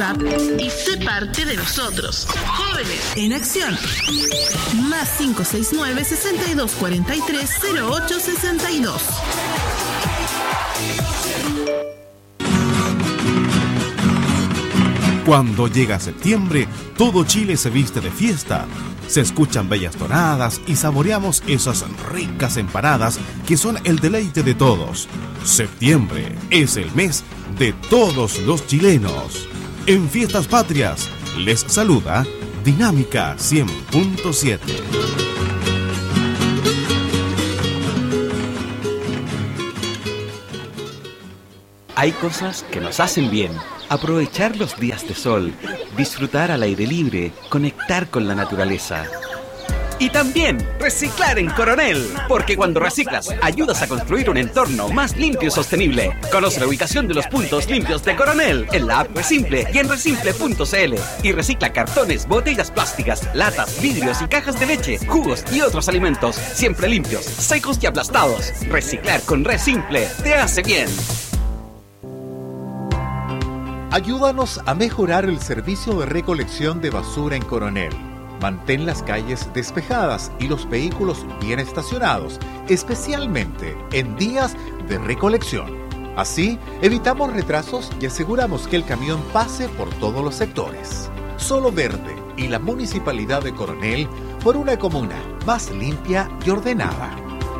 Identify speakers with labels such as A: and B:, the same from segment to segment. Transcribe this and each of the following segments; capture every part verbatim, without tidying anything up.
A: Y sé parte de nosotros, Jóvenes en Acción. Más cinco seis nueve, sesenta y dos cuarenta y tres, cero ocho sesenta y dos.
B: Cuando llega septiembre, todo Chile se viste de fiesta. Se escuchan bellas tonadas y saboreamos esas ricas empanadas que son el deleite de todos. Septiembre es el mes de todos los chilenos. En Fiestas Patrias, les saluda Dinámica cien punto siete.
C: Hay cosas que nos hacen bien. Aprovechar los días de sol, disfrutar al aire libre, conectar con la naturaleza. Y también reciclar en Coronel, porque cuando reciclas ayudas a construir un entorno más limpio y sostenible. Conoce la ubicación de los puntos limpios de Coronel en la app Resimple y en resimple punto cl. Y recicla cartones, botellas plásticas, latas, vidrios y cajas de leche, jugos y otros alimentos, siempre limpios, secos y aplastados. Reciclar con Resimple te hace bien.
D: Ayúdanos a mejorar el servicio de recolección de basura en Coronel. Mantén las calles despejadas y los vehículos bien estacionados, especialmente en días de recolección. Así, evitamos retrasos y aseguramos que el camión pase por todos los sectores. Solo Verde y la Municipalidad de Coronel por una comuna más limpia y ordenada.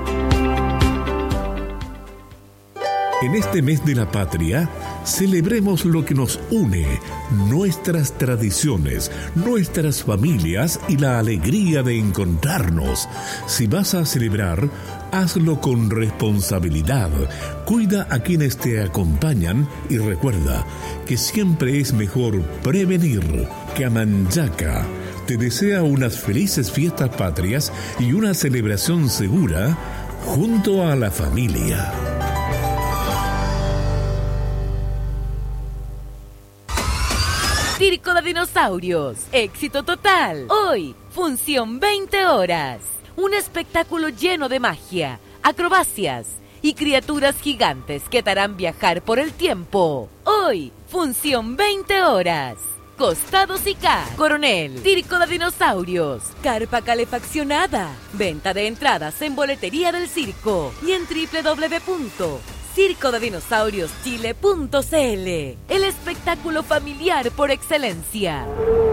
E: En este mes de la patria, celebremos lo que nos une, nuestras tradiciones, nuestras familias y la alegría de encontrarnos. Si vas a celebrar, hazlo con responsabilidad. Cuida a quienes te acompañan y recuerda que siempre es mejor prevenir que amanyaca. Te desea unas felices fiestas patrias y una celebración segura junto a la familia.
F: Circo de Dinosaurios, éxito total. Hoy, función veinte horas. Un espectáculo lleno de magia, acrobacias y criaturas gigantes que te harán viajar por el tiempo. Hoy, función veinte horas. Costados y K, Coronel, Circo de Dinosaurios, carpa calefaccionada. Venta de entradas en boletería del circo y en doble u doble u doble u punto circo de dinosaurios chile punto cl. El espectáculo familiar por excelencia.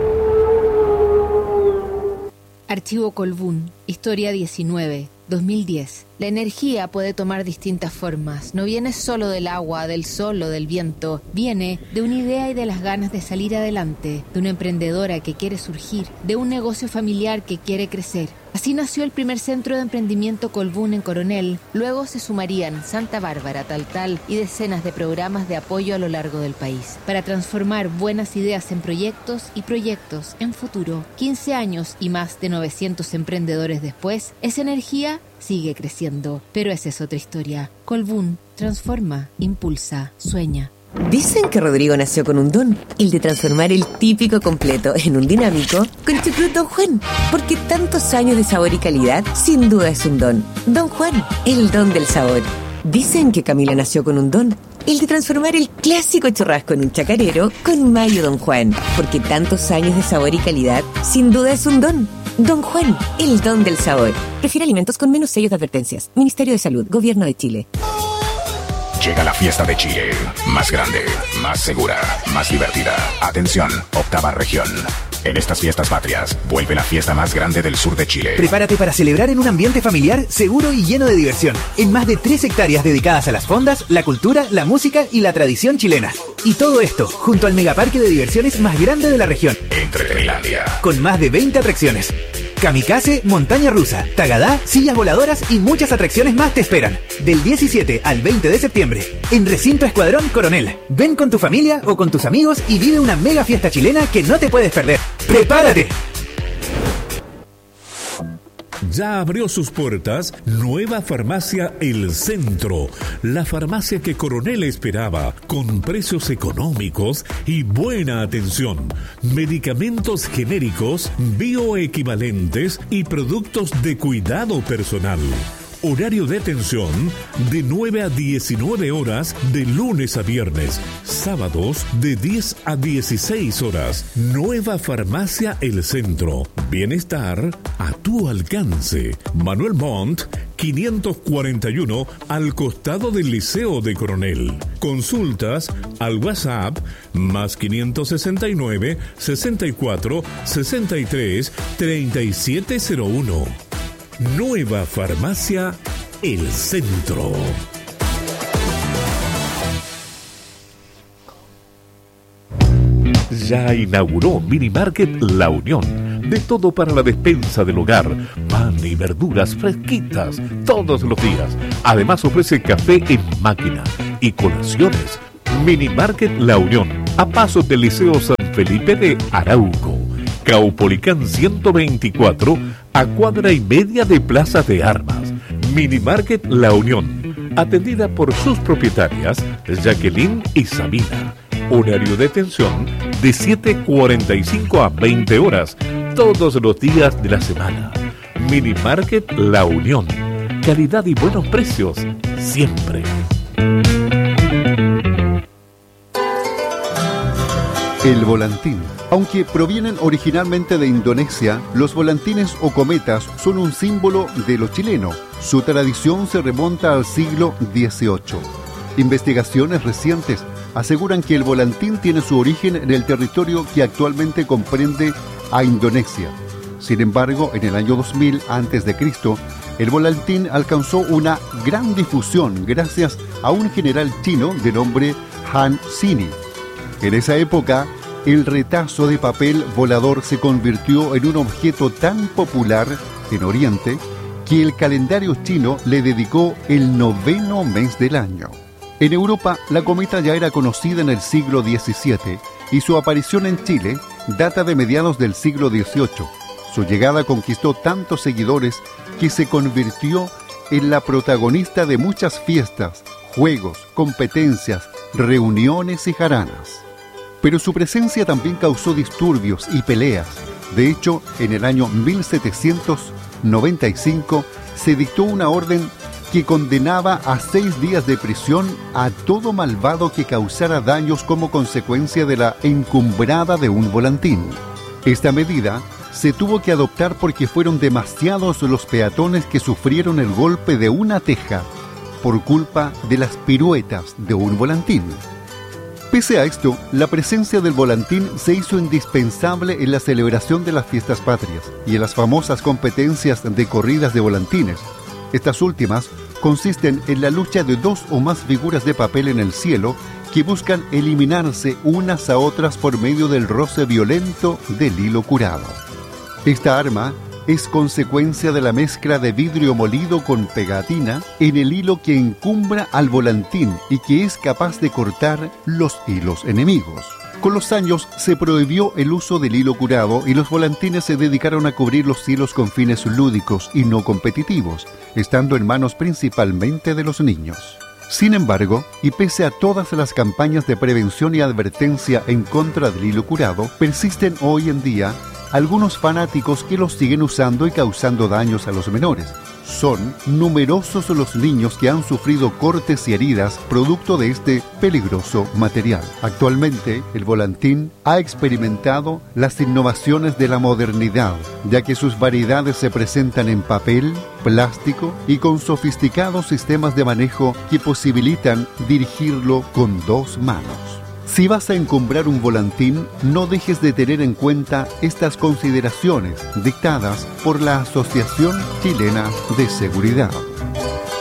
G: Archivo Colbún, Historia diecinueve, dos mil diez. La energía puede tomar distintas formas. No viene solo del agua, del sol o del viento. Viene de una idea y de las ganas de salir adelante, de una emprendedora que quiere surgir, de un negocio familiar que quiere crecer. Así nació el primer centro de emprendimiento Colbún en Coronel. Luego se sumarían Santa Bárbara, Taltal y decenas de programas de apoyo a lo largo del país para transformar buenas ideas en proyectos y proyectos en futuro. quince años y más de novecientos emprendedores después, esa energía sigue creciendo. Pero esa es otra historia. Colbún transforma, impulsa, sueña.
H: Dicen que Rodrigo nació con un don, el de transformar el típico completo en un dinámico con Chucrut Don Juan. Porque tantos años de sabor y calidad, sin duda es un don. Don Juan, el don del sabor. Dicen que Camila nació con un don, el de transformar el clásico churrasco en un chacarero con Mayo Don Juan. Porque tantos años de sabor y calidad, sin duda es un don. Don Juan, el don del sabor. Prefiere alimentos con menos sellos de advertencias. Ministerio de Salud, Gobierno de Chile.
I: Llega la fiesta de Chile, más grande, más segura, más divertida. Atención, octava región. En estas fiestas patrias, vuelve la fiesta más grande del sur de Chile.
J: Prepárate para celebrar en un ambiente familiar, seguro y lleno de diversión. En más de tres hectáreas dedicadas a las fondas, la cultura, la música y la tradición chilena. Y todo esto, junto al megaparque de diversiones más grande de la región.
I: Entretenilandia.
J: Con más de veinte atracciones. Kamikaze, montaña rusa, tagadá, sillas voladoras y muchas atracciones más te esperan. Del diecisiete al veinte de septiembre, en Recinto Escuadrón Coronel. Ven con tu familia o con tus amigos y vive una mega fiesta chilena que no te puedes perder. ¡Prepárate!
E: Ya abrió sus puertas Nueva Farmacia El Centro, la farmacia que Coronel esperaba, con precios económicos y buena atención, medicamentos genéricos, bioequivalentes y productos de cuidado personal. Horario de atención de nueve a diecinueve horas de lunes a viernes. Sábados de diez a dieciséis horas. Nueva Farmacia El Centro. Bienestar a tu alcance. Manuel Montt, quinientos cuarenta y uno, al costado del Liceo de Coronel. Consultas al WhatsApp más quinientos sesenta y nueve, sesenta y cuatro, sesenta y tres, treinta y siete cero uno. Nueva Farmacia El Centro.
K: Ya inauguró Mini Market La Unión. De todo para la despensa del hogar. Pan y verduras fresquitas todos los días. Además ofrece café en máquina y colaciones. Mini Market La Unión. A pasos del Liceo San Felipe de Arauco. Caupolicán ciento veinticuatro, a cuadra y media de Plaza de Armas. Mini Market La Unión, atendida por sus propietarias, Jacqueline y Sabina. Horario de atención de siete cuarenta y cinco a veinte horas, todos los días de la semana. Mini Market La Unión, calidad y buenos precios, siempre.
L: El volantín. Aunque provienen originalmente de Indonesia, los volantines o cometas son un símbolo de lo chileno. Su tradición se remonta al siglo dieciocho. Investigaciones recientes aseguran que el volantín tiene su origen en el territorio que actualmente comprende a Indonesia. Sin embargo, en el año dos mil antes de Cristo, el volantín alcanzó una gran difusión gracias a un general chino de nombre Han Sini. En esa época, el retazo de papel volador se convirtió en un objeto tan popular en Oriente que el calendario chino le dedicó el noveno mes del año. En Europa, la cometa ya era conocida en el siglo diecisiete y su aparición en Chile data de mediados del siglo dieciocho. Su llegada conquistó tantos seguidores que se convirtió en la protagonista de muchas fiestas, juegos, competencias, reuniones y jaranas. Pero su presencia también causó disturbios y peleas. De hecho, en el año mil setecientos noventa y cinco se dictó una orden que condenaba a seis días de prisión a todo malvado que causara daños como consecuencia de la encumbrada de un volantín. Esta medida se tuvo que adoptar porque fueron demasiados los peatones que sufrieron el golpe de una teja por culpa de las piruetas de un volantín. Pese a esto, la presencia del volantín se hizo indispensable en la celebración de las fiestas patrias y en las famosas competencias de corridas de volantines. Estas últimas consisten en la lucha de dos o más figuras de papel en el cielo que buscan eliminarse unas a otras por medio del roce violento del hilo curado. Esta arma es consecuencia de la mezcla de vidrio molido con pegatina en el hilo que encumbra al volantín y que es capaz de cortar los hilos enemigos. Con los años se prohibió el uso del hilo curado y los volantines se dedicaron a cubrir los hilos con fines lúdicos y no competitivos, estando en manos principalmente de los niños. Sin embargo, y pese a todas las campañas de prevención y advertencia en contra del hilo curado, persisten hoy en día algunos fanáticos que los siguen usando y causando daños a los menores. Son numerosos los niños que han sufrido cortes y heridas producto de este peligroso material. Actualmente, el volantín ha experimentado las innovaciones de la modernidad, ya que sus variedades se presentan en papel, plástico y con sofisticados sistemas de manejo que posibilitan dirigirlo con dos manos. Si vas a encumbrar un volantín, no dejes de tener en cuenta estas consideraciones dictadas por la Asociación Chilena de Seguridad.